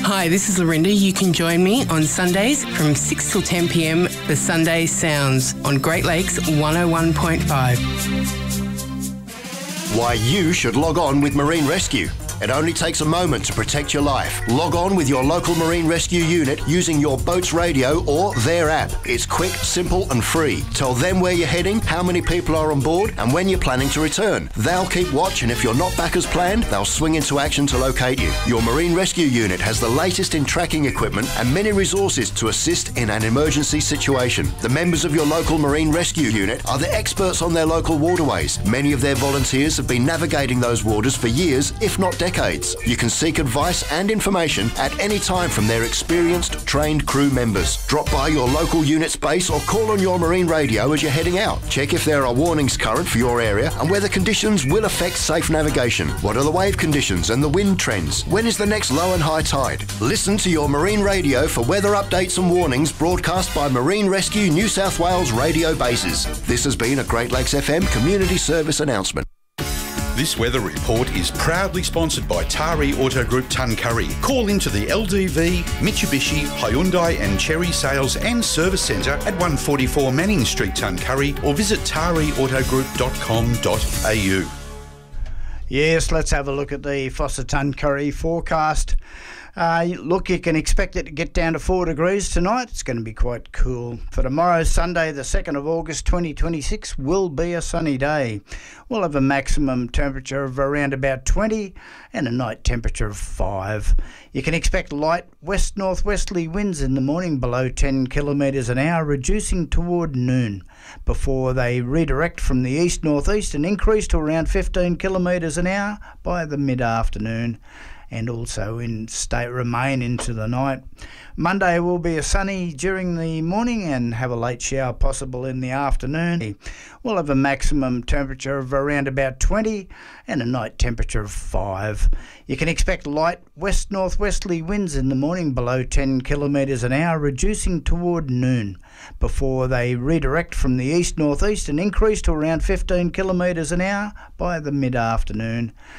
Hi, this is Lorinda. You can join me on Sundays from 6 till 10 p.m. The Sunday Sounds on Great Lakes 101.5. Why you should log on with Marine Rescue. It only takes a moment to protect your life. Log on with your local Marine Rescue unit using your boat's radio or their app. It's quick, simple and free. Tell them where you're heading, how many people are on board and when you're planning to return. They'll keep watch, and if you're not back as planned, they'll swing into action to locate you. Your Marine Rescue unit has the latest in tracking equipment and many resources to assist in an emergency situation. The members of your local Marine Rescue unit are the experts on their local waterways. Many of their volunteers have been navigating those waters for years, if not decades. You can seek advice and information at any time from their experienced, trained crew members. Drop by your local unit's base or call on your marine radio as you're heading out. Check if there are warnings current for your area and whether conditions will affect safe navigation. What are the wave conditions and the wind trends? When is the next low and high tide? Listen to your marine radio for weather updates and warnings broadcast by Marine Rescue New South Wales radio bases. This has been a Great Lakes FM community service announcement. This weather report is proudly sponsored by Tari Auto Group Tuncurry. Call into the LDV, Mitsubishi, Hyundai and Chery Sales and Service Centre at 144 Manning Street, Tuncurry, or visit tariautogroup.com.au. Yes, let's have a look at the Fossa Tuncurry forecast. Look, you can expect it to get down to 4 degrees tonight. It's going to be quite cool. For tomorrow, Sunday, the 2nd of August 2026, will be a sunny day. We'll have a maximum temperature of around about 20 and a night temperature of 5. You can expect light west-northwesterly winds in the morning below 10 kilometres an hour, reducing toward noon, before they redirect from the east-northeast and increase to around 15 kilometres an hour by the mid-afternoon, and also remain into the night. Monday will be a sunny during the morning and have a late shower possible in the afternoon. We'll have a maximum temperature of around about 20 and a night temperature of 5. You can expect light west-northwesterly winds in the morning below 10 kilometres an hour, reducing toward noon, before they redirect from the east-northeast and increase to around 15 kilometres an hour by the mid-afternoon.